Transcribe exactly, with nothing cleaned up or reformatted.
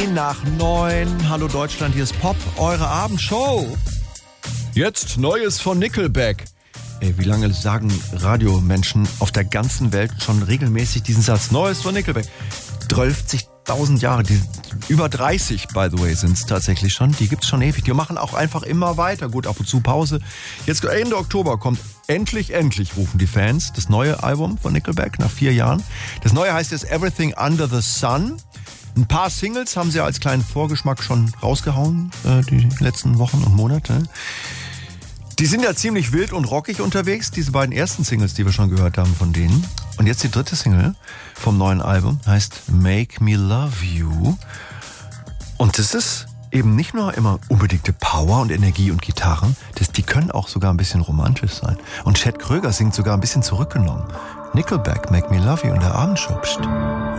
zehn nach neun. Hallo Deutschland, hier ist Pop, eure Abendshow. Jetzt Neues von Nickelback. Ey, wie lange sagen Radiomenschen auf der ganzen Welt schon regelmäßig diesen Satz? Neues von Nickelback. dreißigtausend Jahre, die, über dreißig, by the way, sind es tatsächlich schon. Die gibt's schon ewig. Die machen auch einfach immer weiter. Gut, ab und zu Pause. Jetzt Ende Oktober kommt endlich, endlich, rufen die Fans, das neue Album von Nickelback nach vier Jahren. Das neue heißt jetzt Everything Under the Sun. Ein paar Singles haben sie als kleinen Vorgeschmack schon rausgehauen, äh, die letzten Wochen und Monate. Die sind ja ziemlich wild und rockig unterwegs, diese beiden ersten Singles, die wir schon gehört haben von denen. Und jetzt die dritte Single vom neuen Album, heißt Make Me Love You. Und das ist eben nicht nur immer unbedingte Power und Energie und Gitarren, das, die können auch sogar ein bisschen romantisch sein. Und Chad Kroeger singt sogar ein bisschen zurückgenommen. Nickelback, Make Me Love You in der Abendshow. Psst.